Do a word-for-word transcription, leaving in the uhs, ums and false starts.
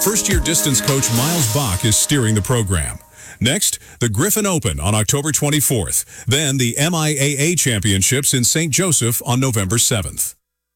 First-year distance coach Miles Bach is steering the program. Next, the Griffin Open on October twenty-fourth. Then the M I A A Championships in Saint Joseph on November seventh.